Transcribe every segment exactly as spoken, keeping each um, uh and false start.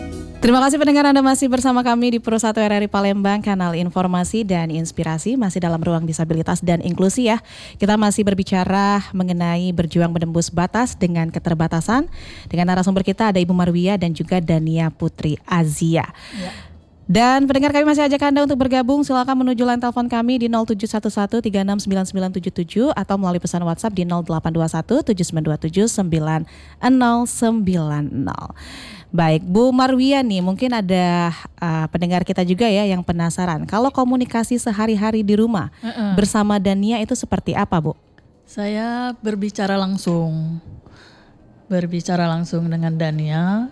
Terima kasih pendengar, Anda masih bersama kami di Pro satu R R I Palembang, kanal informasi dan inspirasi, masih dalam ruang disabilitas dan inklusi ya. Kita masih berbicara mengenai berjuang menembus batas dengan keterbatasan. Dengan narasumber kita ada Ibu Marwiyah dan juga Dania Putri Azia. Ya. Dan pendengar, kami masih ajak Anda untuk bergabung. Silakan menuju line telepon kami di nol tujuh satu satu tiga enam sembilan sembilan tujuh tujuh atau melalui pesan WhatsApp di nol delapan dua satu tujuh sembilan dua tujuh sembilan nol sembilan nol. Baik, Bu Marwiyah nih, mungkin ada uh, pendengar kita juga ya yang penasaran. Kalau komunikasi sehari-hari di rumah uh-uh. bersama Dania itu seperti apa, Bu? Saya berbicara langsung, berbicara langsung dengan Dania.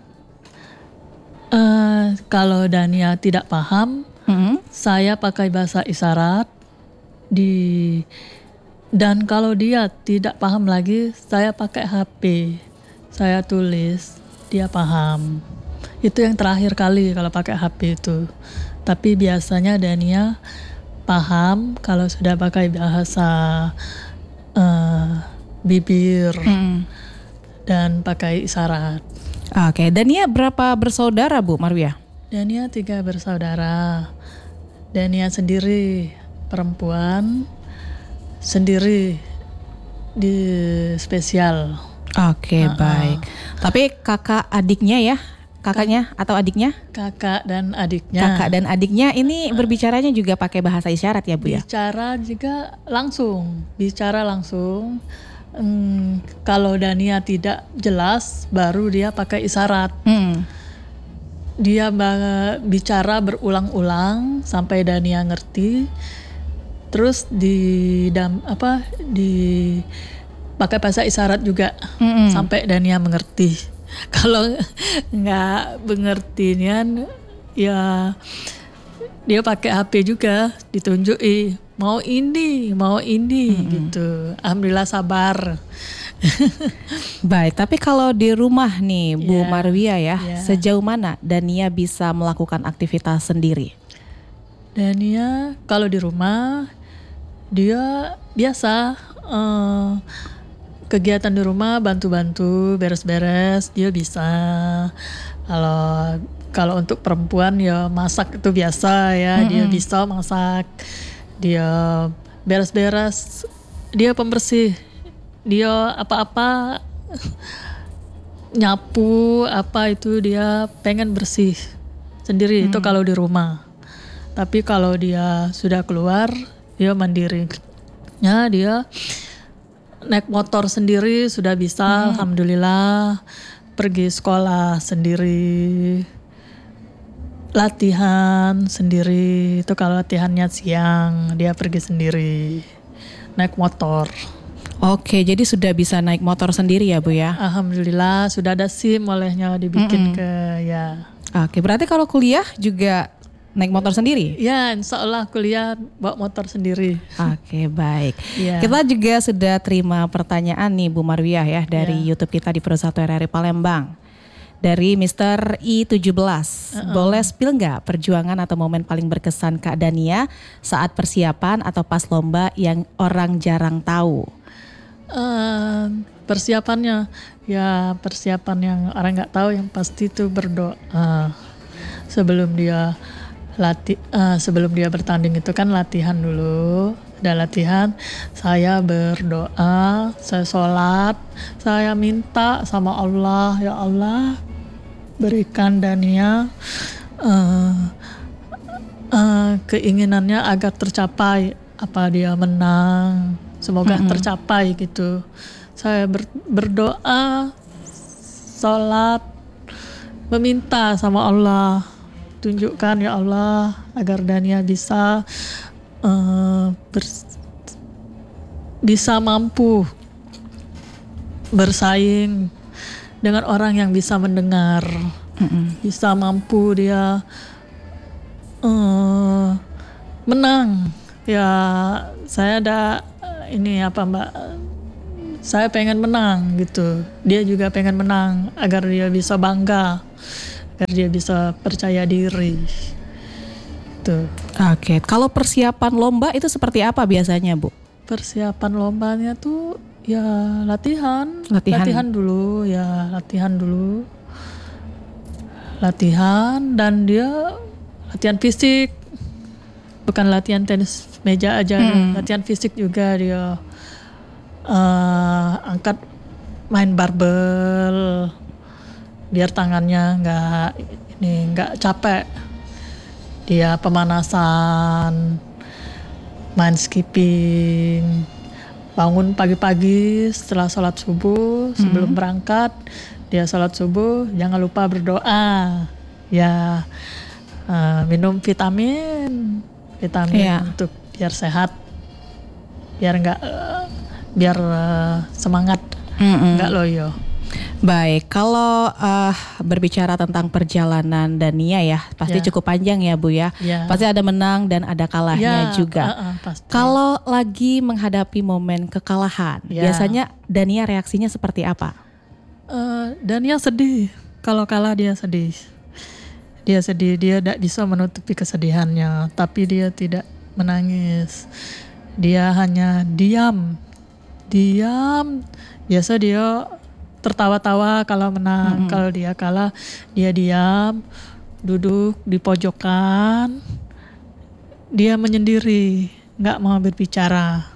Uh, kalau Dania tidak paham, uh-huh. saya pakai bahasa isyarat. Di dan kalau dia tidak paham lagi, saya pakai H P, saya tulis. Dia paham. Itu yang terakhir kali kalau pakai H P itu. Tapi biasanya Dania paham kalau sudah pakai bahasa uh, bibir hmm. dan pakai isyarat. Oke, Dania berapa bersaudara, Bu Marwiyah? Dania tiga bersaudara. Dania sendiri perempuan, sendiri di spesial. Oke, uh-uh. baik. Tapi kakak adiknya ya, kakaknya Kak, atau adiknya? Kakak dan adiknya. Kakak dan adiknya ini uh, berbicaranya juga pakai bahasa isyarat ya, Bu ya? Bicara juga langsung, bicara langsung. Hmm, kalau Dania tidak jelas, baru dia pakai isyarat. Hmm. Dia b- bicara berulang-ulang sampai Dania ngerti. Terus di dam, apa di pakai bahasa isyarat juga mm-hmm. sampai Dania mengerti. Kalau nggak mengertinya ya dia pakai H P juga, ditunjuki mau ini, mau ini mm-hmm. gitu. Alhamdulillah sabar. Baik, tapi kalau di rumah nih Bu yeah, Marwiyah ya, yeah. sejauh mana Dania bisa melakukan aktivitas sendiri? Dania kalau di rumah dia biasa uh, kegiatan di rumah, bantu-bantu, beres-beres, dia bisa. Kalau kalau untuk perempuan ya masak itu biasa ya, mm-hmm. dia bisa masak, dia beres-beres, dia pembersih, dia apa-apa nyapu apa itu dia pengen bersih sendiri mm. itu kalau di rumah. Tapi kalau dia sudah keluar, dia mandirinya dia naik motor sendiri sudah bisa, hmm. alhamdulillah. Pergi sekolah sendiri, latihan sendiri. Itu kalau latihannya siang, dia pergi sendiri, naik motor. Oke, jadi sudah bisa naik motor sendiri ya, Bu ya? Alhamdulillah, sudah ada SIM olehnya dibikin hmm. ke ya. Oke, berarti kalau kuliah juga naik motor sendiri? Ya, insya Allah kuliah bawa motor sendiri. Oke, baik. Ya. Kita juga sudah terima pertanyaan nih Bu Marwiyah ya dari ya. YouTube kita di Pro satu R R I Palembang. Dari mister I tujuh belas. Uh-uh. Boleh spill nggak perjuangan atau momen paling berkesan Kak Dania saat persiapan atau pas lomba yang orang jarang tahu? Uh, persiapannya, ya persiapan yang orang nggak tahu yang pasti itu berdoa. Sebelum dia Lati, uh, sebelum dia bertanding itu kan latihan dulu. Udah latihan, saya berdoa, saya sholat, saya minta sama Allah, ya Allah berikan Dania uh, uh, keinginannya agar tercapai, apa dia menang, semoga mm-hmm. tercapai gitu. Saya ber, berdoa, sholat, meminta sama Allah. Tunjukkan ya Allah agar Dania bisa uh, bers- bisa mampu bersaing dengan orang yang bisa mendengar, mm-hmm. bisa mampu dia uh, menang. Ya saya ada ini apa Mbak, saya pengen menang gitu. Dia juga pengen menang agar dia bisa bangga, agar dia bisa percaya diri. Tuh. Oke, kalau persiapan lomba itu seperti apa biasanya, Bu? Persiapan lombanya tuh ya latihan, latihan, latihan dulu, ya latihan dulu, latihan dan dia latihan fisik, bukan latihan tenis meja aja, hmm. latihan fisik juga dia uh, angkat main barbel biar tangannya nggak ini nggak capek. Dia pemanasan, main skipping, bangun pagi-pagi setelah sholat subuh, sebelum hmm. berangkat dia sholat subuh, jangan lupa berdoa, ya uh, minum vitamin, vitamin yeah. untuk biar sehat, biar nggak uh, biar uh, semangat, Mm-mm. nggak loyo. Baik, kalau uh, berbicara tentang perjalanan Dania ya, pasti yeah. cukup panjang ya Bu ya. Yeah. Pasti ada menang dan ada kalahnya yeah, juga. Uh, uh, pasti. Kalau lagi menghadapi momen kekalahan, yeah. biasanya Dania reaksinya seperti apa? Uh, Dania sedih. Kalau kalah dia sedih. Dia sedih, dia tidak bisa menutupi kesedihannya, tapi dia tidak menangis. Dia hanya diam, diam. Biasa dia tertawa-tawa kalau menang, mm-hmm. kalau dia kalah dia diam, duduk di pojokan, dia menyendiri, nggak mau berbicara.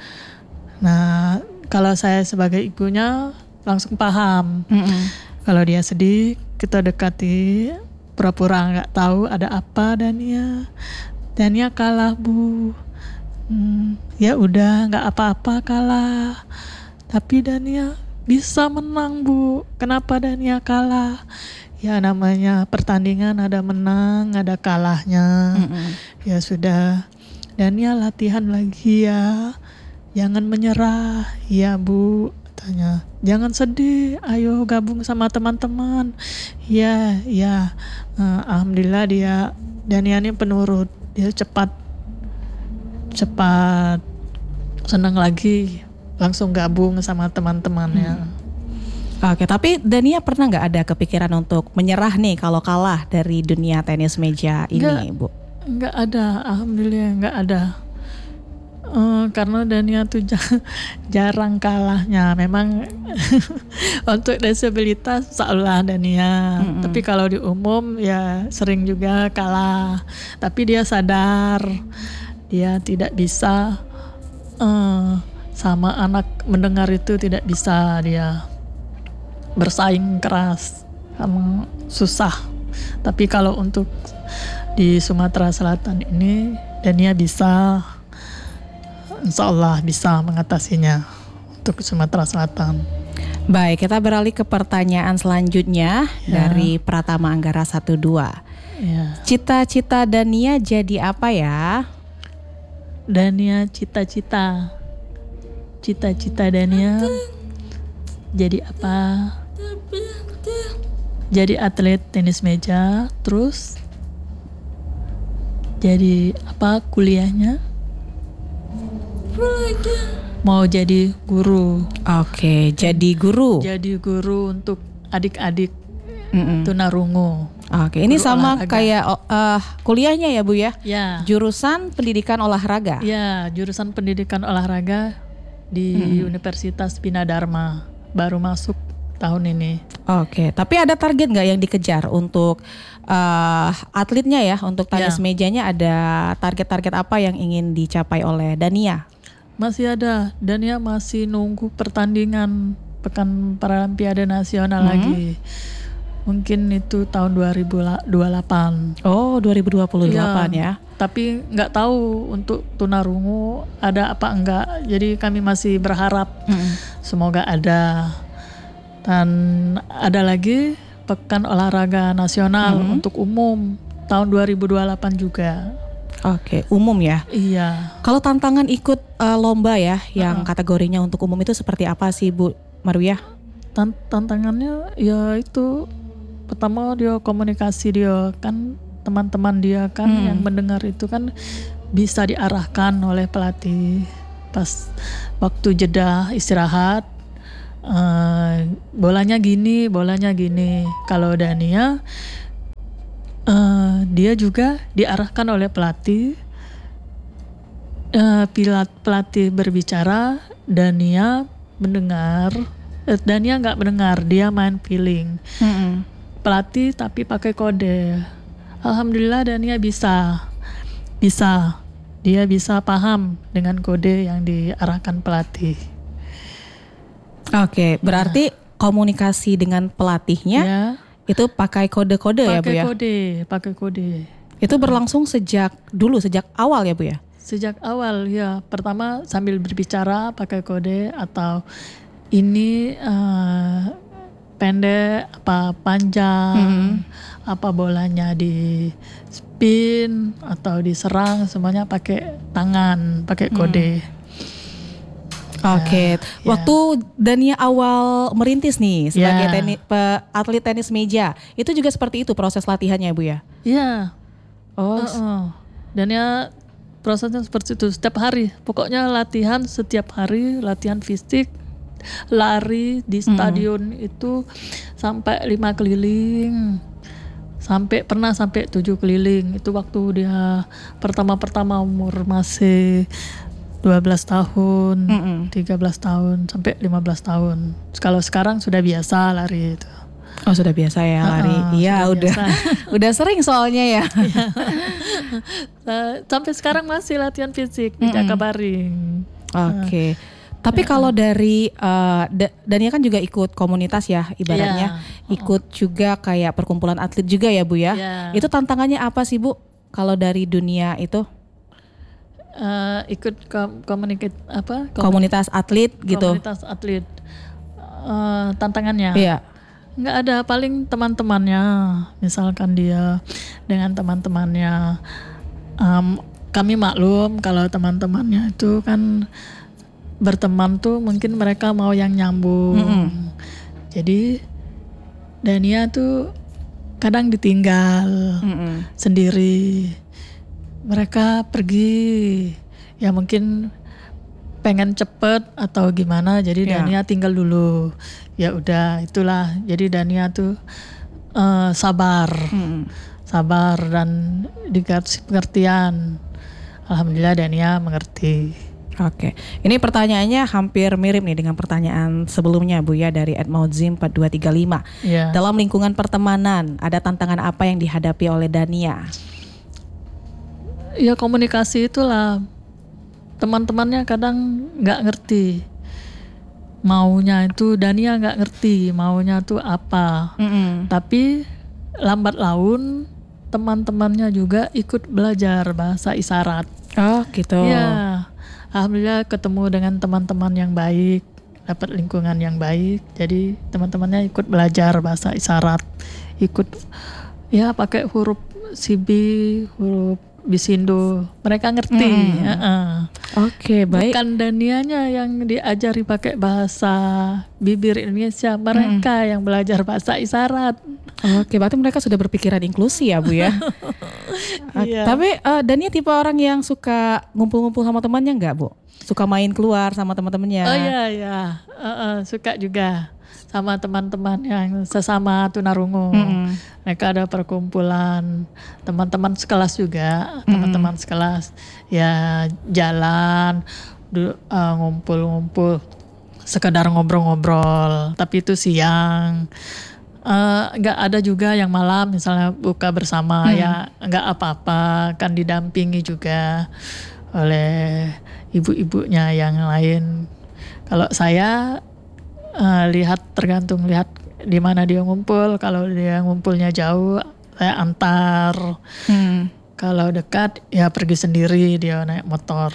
Nah, kalau saya sebagai ibunya langsung paham. Mm-hmm. Kalau dia sedih, kita dekati, pura-pura nggak tahu ada apa Dania. Dania kalah Bu. Hmm, ya udah, nggak apa-apa kalah. Tapi Dania bisa menang Bu. Kenapa Dania kalah? Ya namanya pertandingan, ada menang, ada kalahnya. Mm-hmm. Ya sudah, Dania latihan lagi ya. Jangan menyerah. Ya Bu, katanya. Jangan sedih, ayo gabung sama teman-teman. Ya, ya. Uh, Alhamdulillah dia, Dania ini penurut. Dia cepat, cepat senang lagi. Langsung gabung sama teman-temannya. Hmm. Oke, tapi Dania pernah nggak ada kepikiran untuk menyerah nih kalau kalah dari dunia tenis meja ini, Nggak, Bu? Nggak ada, alhamdulillah nggak ada. Uh, karena Dania tuh jarang kalahnya. Memang untuk disabilitas seolah Dania. Mm-hmm. Tapi kalau di umum ya sering juga kalah. Tapi dia sadar dia tidak bisa. Uh, sama anak mendengar itu tidak bisa dia bersaing keras, karena susah. Tapi kalau untuk di Sumatera Selatan ini Dania bisa, insya Allah bisa mengatasinya untuk Sumatera Selatan. Baik, kita beralih ke pertanyaan selanjutnya ya. Dari Pratama Anggara satu dua. Ya. Cita-cita Dania jadi apa ya? Dania cita-cita. Cita-cita Dania jadi apa? Jadi atlet tenis meja, terus jadi apa kuliahnya? Mau jadi guru. Oke, jadi guru. Jadi guru untuk adik-adik Mm-mm. tunarungu. Oke, ini guru sama olahraga. kayak uh, kuliahnya ya Bu ya? Ya. Jurusan pendidikan olahraga. Ya, jurusan pendidikan olahraga di hmm. Universitas Bina Dharma, baru masuk tahun ini. Oke, tapi ada target nggak yang dikejar untuk uh, atletnya ya, untuk tenis ya. Mejanya ada target-target apa yang ingin dicapai oleh Dania? Masih ada, Dania masih nunggu pertandingan Pekan Paralimpiade Nasional hmm. lagi. Mungkin itu tahun dua ribu dua puluh delapan. Oh, dua ribu dua puluh delapan ya. ya. Tapi nggak tahu untuk tunarungu ada apa enggak. Jadi kami masih berharap mm-hmm. semoga ada. Dan ada lagi Pekan Olahraga Nasional mm-hmm. untuk umum tahun dua ribu dua puluh delapan juga. Oke, umum ya. Iya. Kalau tantangan ikut uh, lomba ya, yang uh-uh. kategorinya untuk umum itu seperti apa sih Bu Marwiyah? Tant- tantangannya ya itu pertama dia komunikasi, dia kan teman-teman dia kan hmm. yang mendengar itu kan bisa diarahkan oleh pelatih pas waktu jeda istirahat, uh, bolanya gini, bolanya gini. Kalau Dania uh, dia juga diarahkan oleh pelatih, uh, pilat pelatih berbicara, Dania mendengar. uh, Dania nggak mendengar, dia main feeling. Hmm. pelatih tapi pakai kode. Alhamdulillah Dania bisa, bisa, dia bisa paham dengan kode yang diarahkan pelatih. Oke, berarti nah. komunikasi dengan pelatihnya ya. Itu pakai kode-kode ya Bu ya? Pakai kode, pakai kode. Itu berlangsung sejak dulu, sejak awal ya Bu ya? Sejak awal ya, pertama sambil berbicara pakai kode atau ini uh, pendek apa panjang, mm-hmm. apa bolanya di spin atau diserang, semuanya pakai tangan, pakai kode. Mm. Oke, okay. ya, waktu ya. Dania awal merintis nih sebagai ya. teni, pe, atlet tenis meja, itu juga seperti itu proses latihannya Bu ya? Iya. Oh, uh, uh. Dania prosesnya seperti itu setiap hari. Pokoknya latihan setiap hari, latihan fisik, lari di stadion hmm. itu sampai lima keliling, sampai pernah sampai tujuh keliling. Itu waktu dia pertama-pertama umur masih dua belas tahun, hmm. tiga belas tahun sampai lima belas tahun. Kalau sekarang sudah biasa lari itu. Oh sudah biasa ya lari, uh, iya udah udah sering soalnya ya. Sampai sekarang masih latihan fisik di Jakabaring. Oke, okay. uh. tapi uh. kalau dari uh, Dania kan juga ikut komunitas ya ibaratnya, yeah. ikut juga kayak perkumpulan atlet juga ya Bu ya. Yeah. Itu tantangannya apa sih Bu? Kalau dari dunia itu? Uh, ikut komunitas apa? Komunitas atlet gitu. Komunitas atlet. Uh, tantangannya. Iya. Nggak ada, paling teman-temannya, misalkan dia dengan teman-temannya, um, kami maklum kalau teman-temannya itu kan berteman tuh mungkin mereka mau yang nyambung. Mm-hmm. Jadi Dania tuh kadang ditinggal mm-hmm. sendiri, mereka pergi, ya mungkin pengen cepet atau gimana, jadi yeah. Dania tinggal dulu. Ya udah itulah, jadi Dania tuh uh, sabar, hmm. sabar dan dikasih pengertian. Alhamdulillah Dania mengerti. Oke, ini pertanyaannya hampir mirip nih dengan pertanyaan sebelumnya Bu ya dari Edmaudzim empat dua tiga lima. Yeah. Dalam lingkungan pertemanan, ada tantangan apa yang dihadapi oleh Dania? Ya komunikasi itulah, teman-temannya kadang nggak ngerti. Maunya itu Dania nggak ngerti maunya tuh apa, mm-hmm. tapi lambat laun teman-temannya juga ikut belajar bahasa isyarat. Oh gitu. Ya, alhamdulillah ketemu dengan teman-teman yang baik, dapat lingkungan yang baik, jadi teman-temannya ikut belajar bahasa isyarat, ikut ya pakai huruf C B, huruf Bisindo, mereka ngerti. Mm. Uh-uh. Oke, okay, baik. Bukan Danianya yang diajari pakai bahasa bibir Indonesia, mereka mm. yang belajar bahasa isyarat. Oke, okay, berarti mereka sudah berpikiran inklusi ya Bu ya. Iya. Tapi uh, Dania tipe orang yang suka ngumpul-ngumpul sama temannya nggak Bu? Suka main keluar sama teman-temannya? Oh iya iya, uh-uh, suka juga sama teman-teman yang sesama tunarungu. Mm-hmm. Mereka ada perkumpulan teman-teman sekelas juga, mm-hmm. teman-teman sekelas ya jalan, du, uh, ngumpul-ngumpul, sekedar ngobrol-ngobrol. Tapi itu siang. Nggak uh, ada juga yang malam, misalnya buka bersama, mm-hmm. ya nggak apa-apa, kan didampingi juga oleh ibu-ibunya yang lain. Kalau saya Uh, lihat tergantung lihat di mana dia ngumpul. Kalau dia ngumpulnya jauh, saya antar. Hmm. Kalau dekat, ya pergi sendiri, dia naik motor.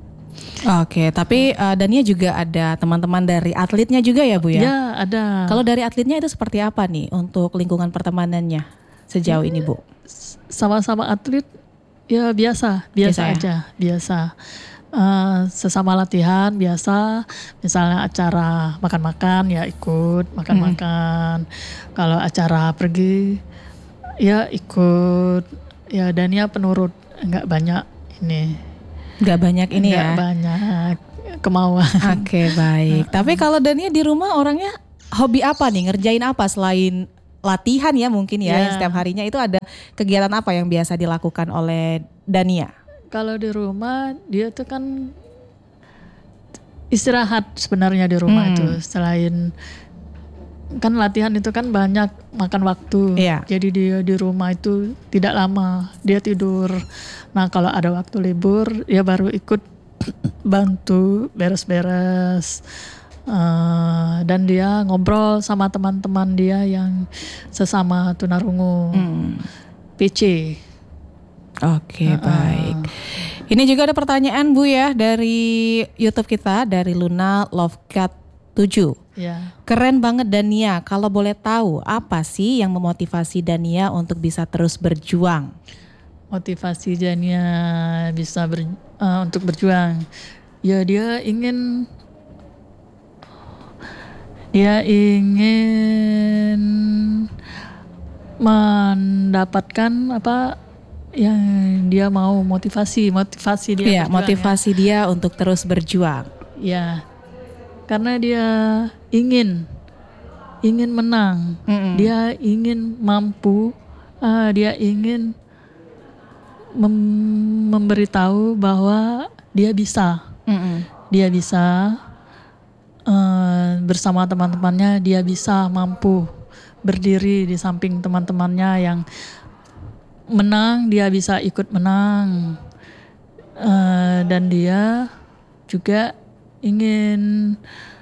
Oke, tapi uh, Dania juga ada teman-teman dari atletnya juga ya Bu ya? Ya ada. Kalau dari atletnya itu seperti apa nih untuk lingkungan pertemanannya sejauh ini Bu? Sama-sama atlet, ya biasa, biasa, biasa aja, ya? biasa. Uh, sesama latihan biasa, misalnya acara makan-makan ya ikut makan-makan. Hmm. Kalau acara pergi ya ikut. Ya Dania penurut, nggak banyak ini. Nggak banyak ini nggak ya? Nggak banyak kemauan. Oke, baik. Tapi kalau Dania di rumah orangnya hobi apa nih? Ngerjain apa selain latihan ya mungkin ya, yeah. Setiap harinya itu ada kegiatan apa yang biasa dilakukan oleh Dania? Kalau di rumah dia tuh kan istirahat sebenarnya di rumah hmm. itu, selain kan latihan itu kan banyak makan waktu. Iya. Jadi dia di rumah itu tidak lama, dia tidur. Nah kalau ada waktu libur, dia baru ikut bantu beres-beres. Uh, dan dia ngobrol sama teman-teman dia yang sesama tunarungu Hmm. P C. Oke, Uh-uh. baik. Ini juga ada pertanyaan Bu ya dari YouTube kita, dari Luna Lovecat tujuh. Ya. Keren banget Dania, kalau boleh tahu apa sih yang memotivasi Dania untuk bisa terus berjuang? Motivasi Dania bisa ber, uh, untuk berjuang. Ya dia ingin dia ingin mendapatkan apa yang dia mau, motivasi, motivasi dia. Iya, berjuang, motivasi dia untuk terus berjuang. Ya. Karena dia ingin ingin menang. Mm-mm. Dia ingin mampu, uh, dia ingin mem- memberitahu bahwa dia bisa. Mm-mm. Dia bisa uh, bersama teman-temannya, dia bisa mampu berdiri di samping teman-temannya yang menang, dia bisa ikut menang. Uh, dan dia juga ingin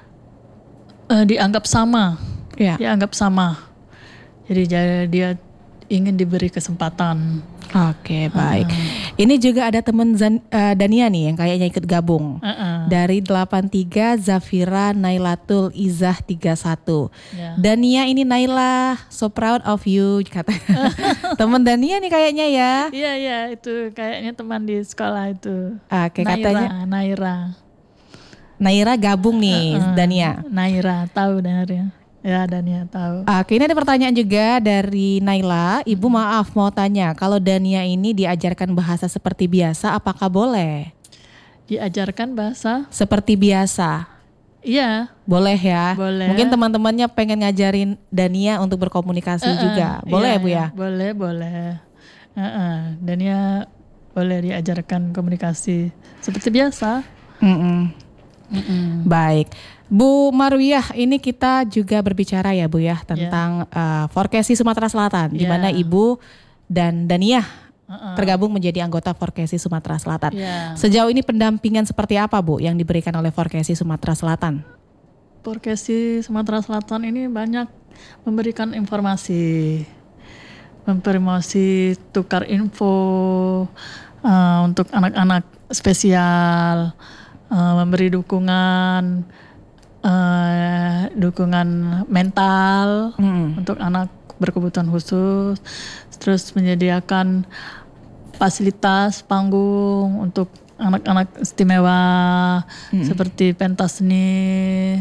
uh, dianggap sama, Ya. dianggap sama. Jadi dia ingin diberi kesempatan. Oke, baik. Uh-uh. Ini juga ada teman Zan, uh, Dania nih yang kayaknya ikut gabung. Uh-uh. Dari delapan tiga Zafira Nailatul Izah tiga satu. Yeah. Dania ini Naila, so proud of you kata. Teman Dania nih kayaknya ya. Iya, iya, itu kayaknya teman di sekolah itu. Oke, Naira, katanya Naira. Naira gabung nih, Uh-uh. Dania. Naira, tahu Dania. Ya, Dania tahu. Oke, ini ada pertanyaan juga dari Naila. Ibu maaf mau tanya, kalau Dania ini diajarkan bahasa seperti biasa, apakah boleh? Diajarkan bahasa? Seperti biasa. Iya. Boleh ya? Boleh. Mungkin teman-temannya pengen ngajarin Dania untuk berkomunikasi Uh-uh. juga. Boleh iya, ya Bu ya? Boleh, boleh. Uh-uh. Dania boleh diajarkan komunikasi seperti biasa. Mm-mm. Mm-mm. Baik, Bu Marwiyah, ini kita juga berbicara ya Bu ya tentang yeah. uh, Forkesi Sumatera Selatan, yeah. di mana Ibu dan Dania uh-uh. tergabung menjadi anggota Forkesi Sumatera Selatan. Yeah. Sejauh ini pendampingan seperti apa Bu yang diberikan oleh Forkesi Sumatera Selatan? Forkesi Sumatera Selatan ini banyak memberikan informasi, mempromosi tukar info uh, untuk anak-anak spesial. Uh, memberi dukungan uh, dukungan mental hmm. untuk anak berkebutuhan khusus, terus menyediakan fasilitas panggung untuk anak-anak istimewa hmm. seperti pentas seni,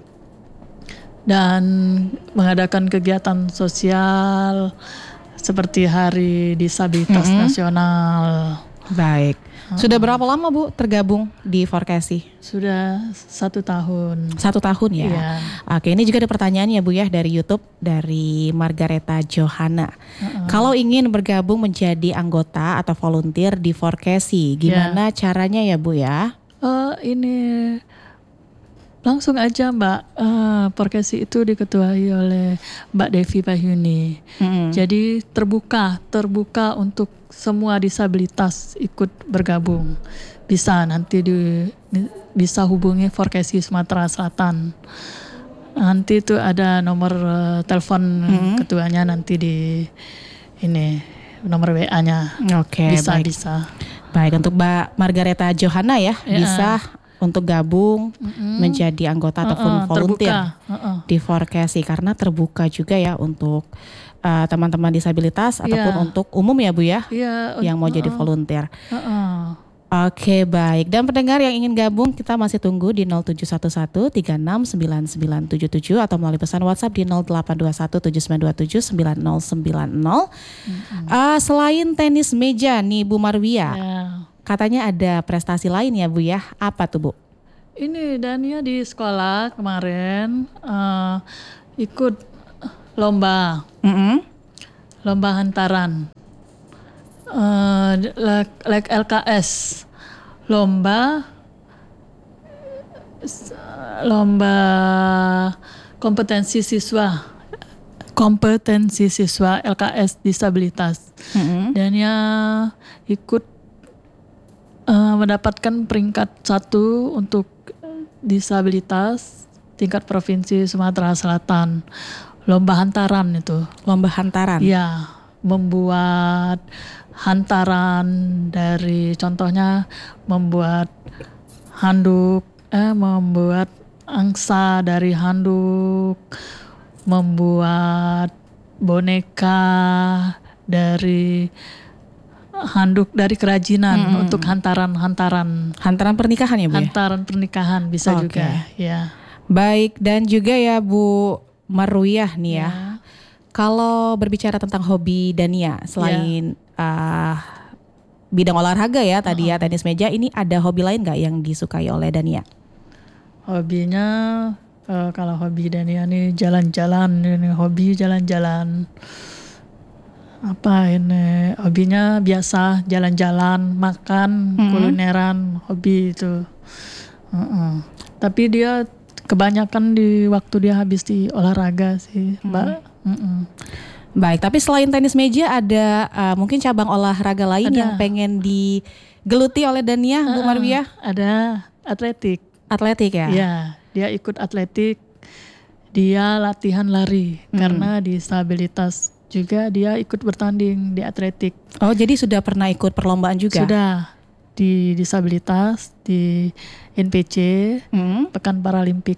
dan mengadakan kegiatan sosial seperti Hari Disabilitas hmm. Nasional. Baik. Sudah berapa lama Bu tergabung di Forkesi? Sudah satu tahun. Satu tahun ya? Iya. Oke, ini juga ada pertanyaan ya Bu ya dari YouTube, dari Margareta Johanna. Uh-uh. Kalau ingin bergabung menjadi anggota atau volunteer di Forkesi, gimana yeah. caranya ya Bu ya? Uh, ini langsung aja Mbak, uh, Forkesi itu diketuai oleh Mbak Devi Bahyuni. Mm-hmm. Jadi terbuka, terbuka untuk semua disabilitas ikut bergabung. Bisa nanti di, bisa hubungi Forkesi Sumatera Selatan. Nanti itu ada nomor uh, telepon mm-hmm. ketuanya nanti di ini nomor W A-nya. Oke, bisa baik. bisa. Baik, untuk Mbak Margareta Johanna ya, ya. bisa untuk gabung mm-hmm. menjadi anggota uh-uh, ataupun volunteer uh-uh. di Forkesi, karena terbuka juga ya untuk uh, teman-teman disabilitas yeah. ataupun untuk umum ya Bu ya, yeah, yang mau uh-uh. jadi volunteer. Uh-uh. Oke, baik. Dan pendengar yang ingin gabung, kita masih tunggu di nol tujuh satu satu tiga enam sembilan sembilan tujuh tujuh atau melalui pesan WhatsApp di nol delapan dua satu tujuh sembilan dua tujuh sembilan nol sembilan nol. Mm-hmm. Uh, selain tenis meja nih Bu Marwiyah, yeah. katanya ada prestasi lain ya Bu ya. Apa tuh Bu? Ini Dania di sekolah kemarin uh, ikut lomba, mm-hmm. lomba hantaran, uh, like L K S, lomba lomba kompetensi siswa, kompetensi siswa L K S disabilitas. Mm-hmm. Dan dia ikut uh, mendapatkan peringkat satu untuk disabilitas tingkat provinsi Sumatera Selatan. Lomba hantaran itu. Lomba hantaran? Iya, membuat hantaran dari contohnya membuat handuk, eh, membuat angsa dari handuk, membuat boneka dari handuk dari kerajinan hmm. untuk hantaran-hantaran. Hantaran pernikahan ya Bu? Hantaran ya? Pernikahan bisa okay. juga. Ya. Baik, dan juga ya Bu Marwiyah nih ya. ya. Kalau berbicara tentang hobi Dania, selain ya. uh, bidang olahraga ya tadi uh-huh. ya tenis meja, ini ada hobi lain nggak yang disukai oleh Dania? Hobinya uh, kalau hobi Dania nih jalan-jalan, ini hobi jalan-jalan. Apa ini hobinya biasa jalan-jalan, makan, mm-hmm. kulineran, hobi itu. Uh-uh. Tapi dia kebanyakan di waktu dia habis di olahraga sih, Mbak. Mm-hmm. Baik, tapi selain tenis meja ada uh, mungkin cabang olahraga lain ada. Yang pengen digeluti oleh Dania, uh-uh. Bu Marwiyah? Ada atletik. Atletik ya? Iya, dia ikut atletik. Dia latihan lari mm-hmm. karena disabilitas. Juga dia ikut bertanding di atletik. Oh, jadi sudah pernah ikut perlombaan juga? Sudah, di disabilitas, di N P C, hmm. Pekan Paralimpik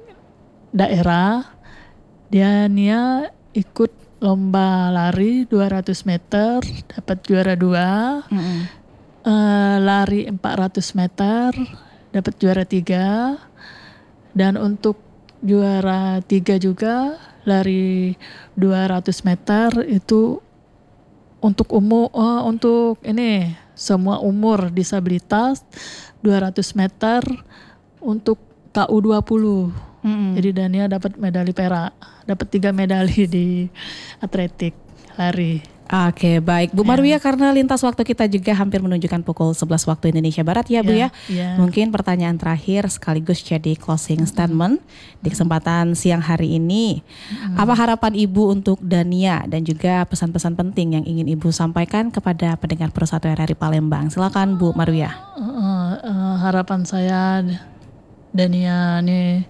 Daerah. Dia Nia ikut lomba lari dua ratus meter, dapat juara dua. Hmm. Uh, lari empat ratus meter, dapat juara tiga. Dan untuk juara tiga juga, lari dua ratus meter itu untuk umur oh, untuk ini semua umur disabilitas, dua ratus meter untuk K U dua puluh. Mm-hmm. Jadi Dania dapat medali perak, dapat tiga medali di atletik lari. Oke, baik Bu Marwiyah, ya. Karena lintas waktu kita juga hampir menunjukkan pukul sebelas waktu Indonesia Barat ya Bu ya, ya. ya. Mungkin pertanyaan terakhir sekaligus jadi closing mm-hmm. statement di kesempatan siang hari ini. Mm-hmm. Apa harapan Ibu untuk Dania dan juga pesan-pesan penting yang ingin Ibu sampaikan kepada pendengar Persatu R R I Palembang? Silakan Bu Marwiyah. Uh, uh, harapan saya Dania ini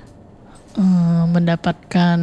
uh, mendapatkan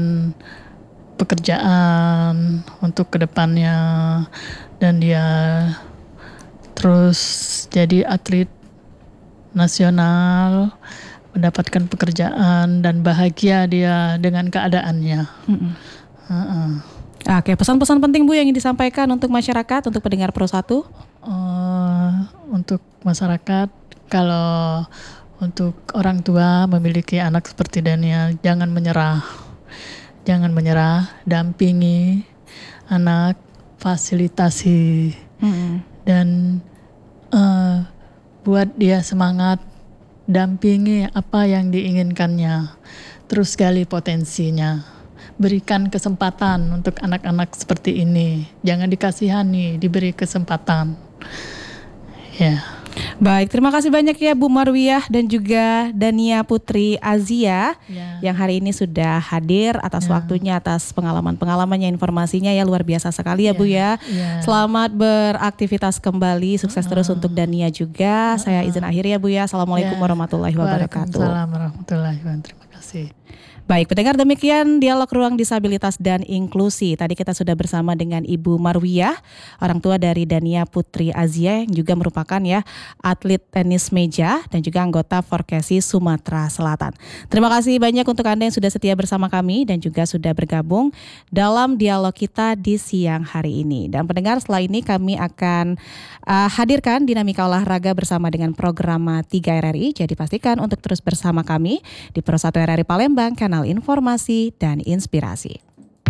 pekerjaan untuk kedepannya dan dia terus jadi atlet nasional, mendapatkan pekerjaan dan bahagia dia dengan keadaannya. Mm-hmm. Uh-uh. Oke, pesan-pesan penting Bu yang ingin disampaikan untuk masyarakat, untuk pendengar Pro satu? Uh, untuk masyarakat, kalau untuk orang tua memiliki anak seperti Dania, jangan menyerah. Jangan menyerah, dampingi anak, fasilitasi, mm-hmm. dan uh, buat dia semangat, dampingi apa yang diinginkannya, terus gali potensinya, berikan kesempatan untuk anak-anak seperti ini, jangan dikasihani, diberi kesempatan, ya. Yeah. Baik, terima kasih banyak ya Bu Marwiyah dan juga Dania Putri Azia ya. Yang hari ini sudah hadir atas ya. Waktunya, atas pengalaman-pengalamannya, informasinya ya luar biasa sekali ya, ya. Bu ya. ya. Selamat beraktivitas kembali, sukses uh. terus untuk Dania juga. Uh. Saya izin akhir ya Bu ya. Assalamualaikum ya. warahmatullahi wabarakatuh. Waalaikumsalam warahmatullahi wabarakatuh. Terima kasih. Baik, pendengar, demikian dialog Ruang Disabilitas dan Inklusi. Tadi kita sudah bersama dengan Ibu Marwiyah, orang tua dari Dania Putri Azia yang juga merupakan ya atlet tenis meja dan juga anggota Forkesi Sumatera Selatan. Terima kasih banyak untuk Anda yang sudah setia bersama kami dan juga sudah bergabung dalam dialog kita di siang hari ini. Dan pendengar, setelah ini kami akan uh, hadirkan dinamika olahraga bersama dengan program tiga R R I. Jadi pastikan untuk terus bersama kami di Persatu R R I Palembang, kanal informasi dan inspirasi.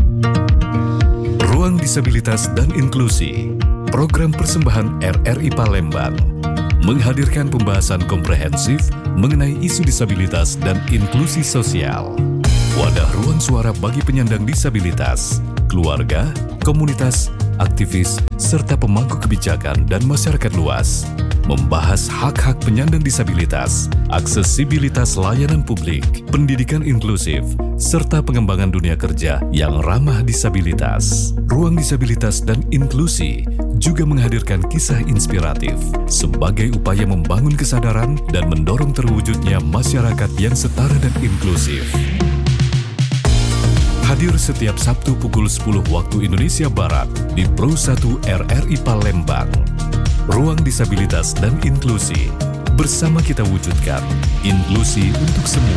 Ruang Disabilitas dan Inklusi, program persembahan R R I Palembang, menghadirkan pembahasan komprehensif mengenai isu disabilitas dan inklusi sosial. Wadah ruang suara bagi penyandang disabilitas, keluarga, komunitas, aktivis, serta pemangku kebijakan dan masyarakat luas. membahas hak-hak penyandang disabilitas, aksesibilitas layanan publik, pendidikan inklusif, serta pengembangan dunia kerja yang ramah disabilitas. Ruang Disabilitas dan Inklusi juga menghadirkan kisah inspiratif sebagai upaya membangun kesadaran dan mendorong terwujudnya masyarakat yang setara dan inklusif. Hadir setiap Sabtu pukul sepuluh waktu Indonesia Barat di Pro satu R R I Palembang. Ruang Disabilitas dan Inklusi. Bersama kita wujudkan inklusi untuk semua.